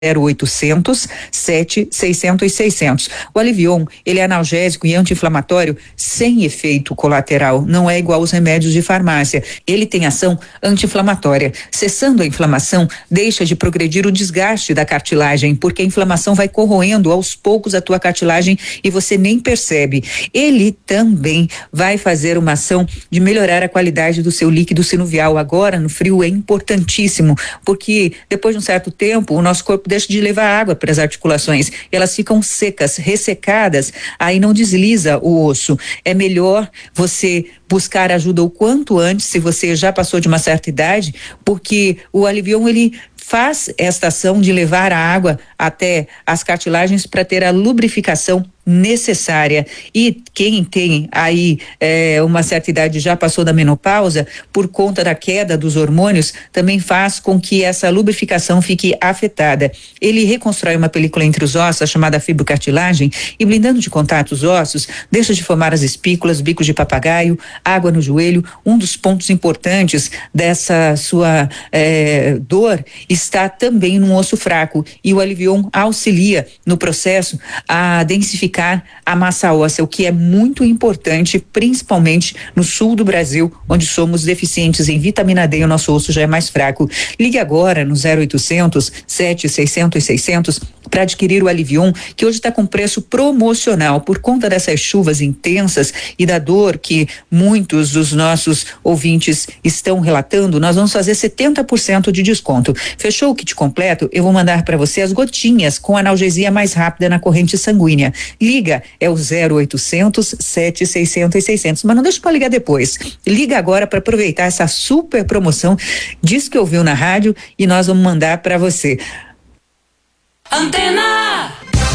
0800 7600 600. O Alivion, ele é analgésico e anti-inflamatório sem efeito colateral, não é igual aos remédios de farmácia. Ele tem ação anti-inflamatória. Cessando a inflamação, deixa de progredir o desgaste da cartilagem, porque a inflamação vai corroendo aos poucos a tua cartilagem e você nem percebe. Ele também vai fazer uma ação de melhorar a qualidade do seu líquido sinovial. Agora, no frio, é importantíssimo, porque depois de um certo tempo, o nosso corpo deixa de levar água para as articulações, elas ficam secas, ressecadas, aí não desliza o osso. É melhor você buscar ajuda o quanto antes, se você já passou de uma certa idade, porque o Alivion, ele faz esta ação de levar a água até as cartilagens para ter a lubrificação necessária. E quem tem aí uma certa idade, já passou da menopausa, por conta da queda dos hormônios, também faz com que essa lubrificação fique afetada. Ele reconstrói uma película entre os ossos, chamada fibrocartilagem, e blindando de contato os ossos, deixa de formar as espículas, bicos de papagaio, água no joelho. Um dos pontos importantes dessa sua dor está também no osso fraco, e o Alivion auxilia no processo a densificar a massa óssea, o que é muito importante, principalmente no sul do Brasil, onde somos deficientes em vitamina D e o nosso osso já é mais fraco. Ligue agora no 0800 7600 600 para adquirir o Alivion, que hoje está com preço promocional por conta dessas chuvas intensas e da dor que muitos dos nossos ouvintes estão relatando. Nós vamos fazer 70% de desconto. Fechou o kit completo? Eu vou mandar para você as gotinhas com analgesia mais rápida na corrente sanguínea. Liga, é o 0800 7600 600, mas não deixa para ligar depois. Liga agora para aproveitar essa super promoção. Diz que ouviu na rádio e nós vamos mandar para você. Antena!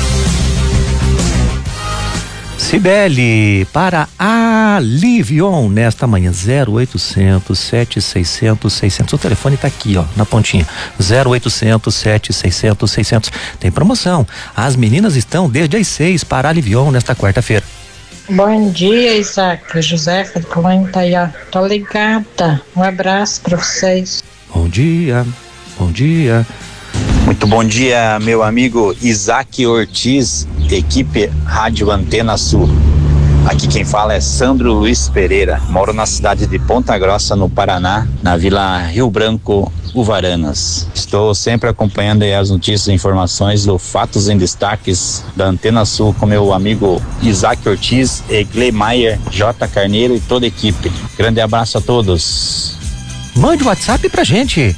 Cibele, para Alivion, nesta manhã, 0800 7600 600. O telefone está aqui, ó, na pontinha, 0800 7600 600. Tem promoção. As meninas estão desde as 6 para Alivion nesta quarta-feira. Bom dia, Isaac. Josefa de Colônia tá aí, ó. Tô ligada. Um abraço para vocês. Bom dia, bom dia. Muito bom dia, meu amigo Isaac Ortiz, equipe Rádio Antena Sul. Aqui quem fala é Sandro Luiz Pereira. Moro na cidade de Ponta Grossa, no Paraná, na Vila Rio Branco, Uvaranas. Estou sempre acompanhando aí as notícias e informações do Fatos em Destaques da Antena Sul com meu amigo Isaac Ortiz, Egleimayer, J. Carneiro e toda a equipe. Grande abraço a todos. Mande o WhatsApp pra gente,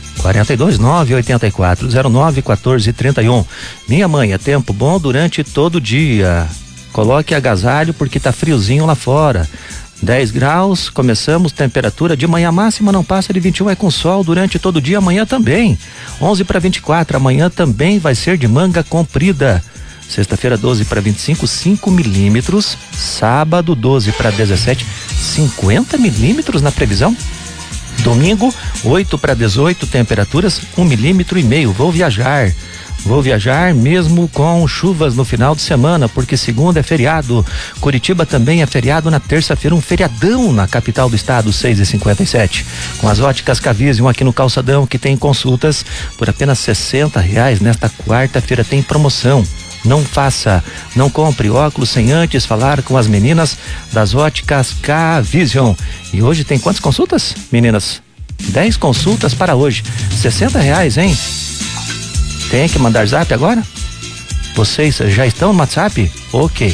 429-8409-1431. Minha mãe, é tempo bom durante todo o dia. Coloque agasalho porque tá friozinho lá fora. 10 graus, começamos, temperatura de manhã máxima não passa de 21, é com sol durante todo o dia, amanhã também. 11 para 24, amanhã também vai ser de manga comprida. Sexta-feira 12 para 25, 5 milímetros. Sábado 12 para 17, 50 milímetros na previsão. Domingo, 8 para 18, temperaturas 1,5 milímetro. Vou viajar mesmo com chuvas no final de semana, porque segunda é feriado. Curitiba também é feriado na terça-feira, um feriadão na capital do estado, 6h57. Com as óticas Cavision aqui no Calçadão, que tem consultas por apenas R$60. Nesta quarta-feira tem promoção. Não compre óculos sem antes falar com as meninas das óticas Cavision. E hoje tem quantas consultas, meninas? 10 consultas para hoje, R$60, hein? Tem que mandar zap agora? Vocês já estão no WhatsApp? Ok.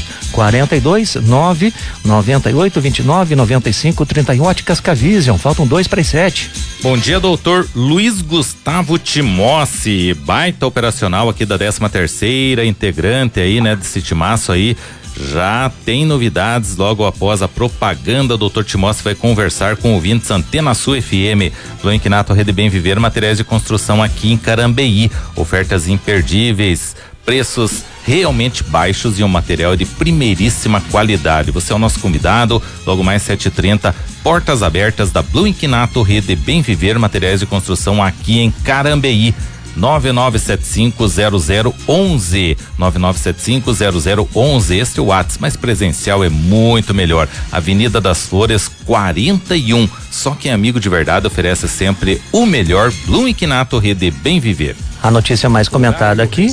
429-9829-9531. Óticas Cavision. Faltam 2 para as 7. Bom dia, doutor Luiz Gustavo Timossi, baita operacional aqui da 13ª, integrante aí, né, desse timaço aí. Já tem novidades logo após a propaganda. O doutor Timossi vai conversar com ouvintes Antena Sul FM, do Inquinato Rede Bem Viver, materiais de construção aqui em Carambeí. Ofertas imperdíveis, preços realmente baixos e um material de primeiríssima qualidade. Você é o nosso convidado, logo mais 7h30, portas abertas da Blue Inquinato Rede Bem Viver, materiais de construção aqui em Carambeí. 99750011 99750011. Este é o WhatsApp, mas presencial é muito melhor. Avenida das Flores 41. Só quem é amigo de verdade oferece sempre o melhor. Blue Inquinato Rede Bem Viver. A notícia mais comentada aqui